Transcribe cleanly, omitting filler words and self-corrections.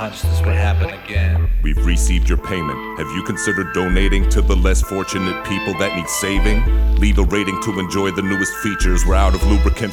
watch this would happen again. We've received your payment. Have you considered donating to the less fortunate people that need saving? Leave a rating to enjoy the newest features. We're out of lubricant